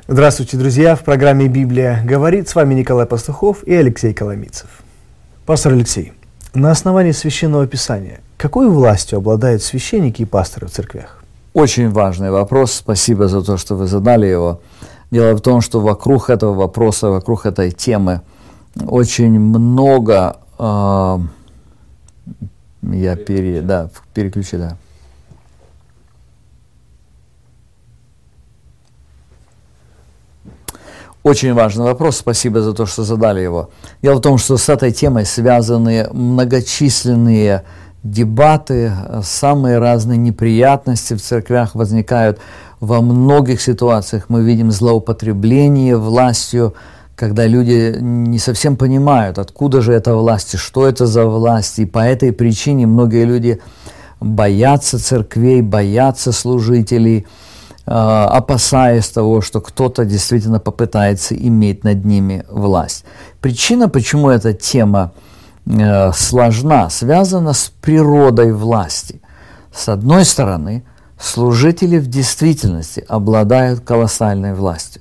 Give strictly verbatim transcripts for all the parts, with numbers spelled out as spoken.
Здравствуйте, друзья! В программе «Библия говорит» с вами Николай Пастухов и Алексей Коломийцев. Пастор Алексей, на основании Священного Писания, какой властью обладают священники и пасторы в церквях? Очень важный вопрос. Спасибо за то, что вы задали его. Дело в том, что вокруг этого вопроса, вокруг этой темы очень много... Э, я пере, да, переключу, да. Очень важный вопрос, спасибо за то, что задали его. Дело в том, что с этой темой связаны многочисленные дебаты, самые разные неприятности в церквях возникают. Во многих ситуациях мы видим злоупотребление властью, когда люди не совсем понимают, откуда же эта власть, и что это за власть. И по этой причине многие люди боятся церквей, боятся служителей, опасаясь того, что кто-то действительно попытается иметь над ними власть. Причина, почему эта тема э, сложна, связана с природой власти. С одной стороны, служители в действительности обладают колоссальной властью.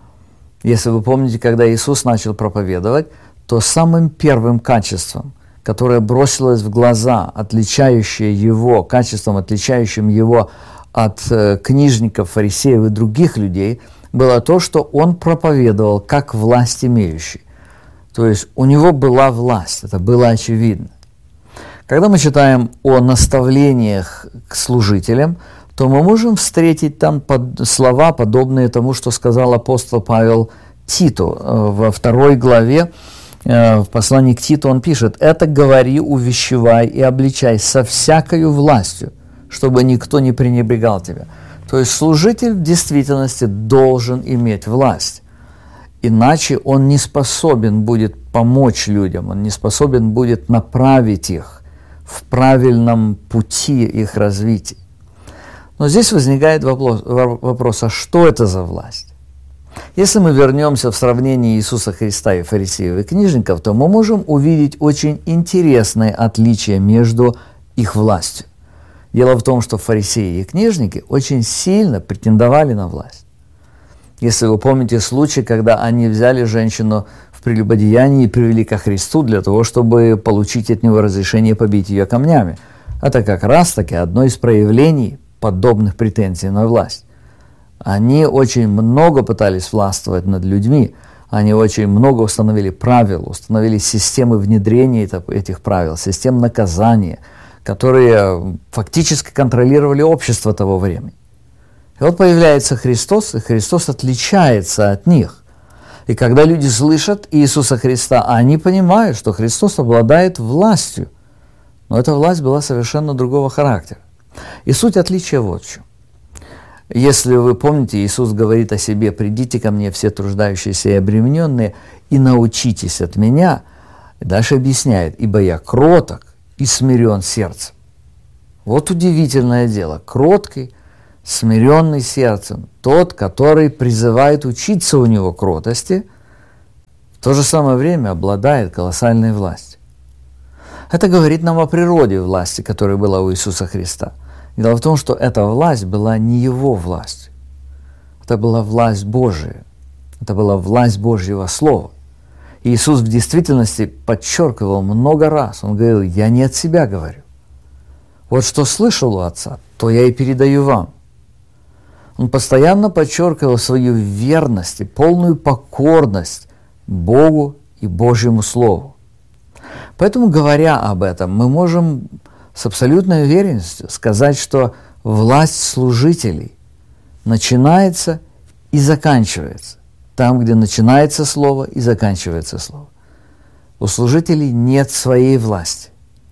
Если вы помните, когда Иисус начал проповедовать, то самым первым качеством, которое бросилось в глаза, отличающее его, качеством, отличающим его от э, книжников, фарисеев и других людей, было то, что он проповедовал как власть имеющий. То есть у него была власть, это было очевидно. Когда мы читаем о наставлениях к служителям, то мы можем встретить там под, слова, подобные тому, что сказал апостол Павел Титу. Во второй главе, э, в послании к Титу он пишет: «Это говори, увещевай и обличай со всякою властью, чтобы никто не пренебрегал тебя». То есть служитель в действительности должен иметь власть. Иначе он не способен будет помочь людям, он не способен будет направить их в правильном пути их развития. Но здесь возникает вопрос, вопрос, а что это за власть? Если мы вернемся в сравнение Иисуса Христа и фарисеев и книжников, то мы можем увидеть очень интересные отличия между их властью. Дело в том, что фарисеи и книжники очень сильно претендовали на власть. Если вы помните случай, когда они взяли женщину в прелюбодеянии и привели ко Христу для того, чтобы получить от него разрешение побить ее камнями. Это как раз-таки одно из проявлений подобных претензий на власть. Они очень много пытались властвовать над людьми, они очень много установили правил, установили системы внедрения этих правил, систем наказания, которые фактически контролировали общество того времени. И вот появляется Христос, и Христос отличается от них. И когда люди слышат Иисуса Христа, они понимают, что Христос обладает властью, но эта власть была совершенно другого характера. И суть отличия вот в чем. Если вы помните, Иисус говорит о себе: «Придите ко мне, все труждающиеся и обремененные, и научитесь от меня». И дальше объясняет: «Ибо я кроток и смирен сердцем». Вот удивительное дело. Кроткий, смиренный сердцем, тот, который призывает учиться у него кротости, в то же самое время обладает колоссальной властью. Это говорит нам о природе власти, которая была у Иисуса Христа. Дело в том, что эта власть была не его властью. Это была власть Божия. Это была власть Божьего Слова. И Иисус в действительности подчеркивал много раз. Он говорил: «Я не от себя говорю. Вот что слышал у Отца, то я и передаю вам». Он постоянно подчеркивал свою верность и полную покорность Богу и Божьему Слову. Поэтому, говоря об этом, мы можем с абсолютной уверенностью сказать, что власть служителей начинается и заканчивается там, где начинается слово и заканчивается слово. У служителей нет своей власти.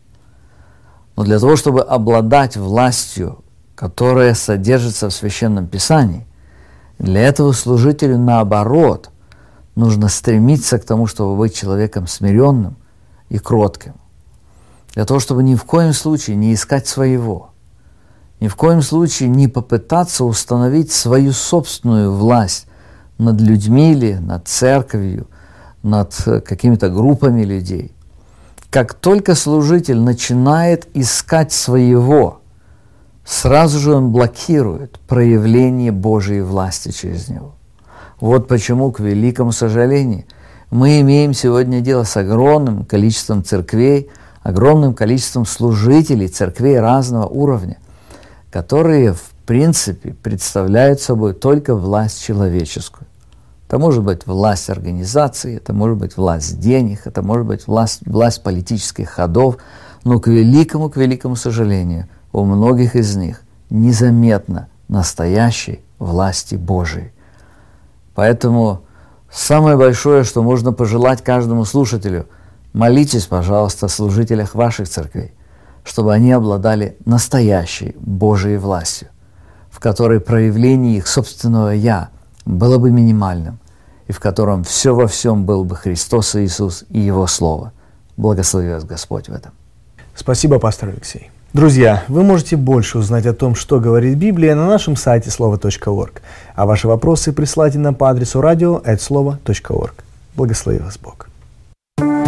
Но для того, чтобы обладать властью, которая содержится в Священном Писании, для этого служителю, наоборот, нужно стремиться к тому, чтобы быть человеком смиренным и кротким. Для того, чтобы ни в коем случае не искать своего, ни в коем случае не попытаться установить свою собственную власть над людьми или над церковью, над какими-то группами людей. Как только служитель начинает искать своего, сразу же он блокирует проявление Божьей власти через него. Вот почему, к великому сожалению, мы имеем сегодня дело с огромным количеством церквей, огромным количеством служителей церквей разного уровня, которые, в принципе, представляют собой только власть человеческую. Это может быть власть организации, это может быть власть денег, это может быть власть, власть политических ходов, но к великому, к великому сожалению, у многих из них незаметно настоящей власти Божией. Поэтому самое большое, что можно пожелать каждому слушателю, молитесь, пожалуйста, о служителях ваших церквей, чтобы они обладали настоящей Божией властью, в которой проявление их собственного «я» было бы минимальным, и в котором все во всем был бы Христос Иисус и Его Слово. Благослови вас Господь в этом. Спасибо, пастор Алексей. Друзья, вы можете больше узнать о том, что говорит Библия, на нашем сайте слово точка орг, а ваши вопросы присылайте нам по адресу радио эт слово точка орг. Благослови вас Бог.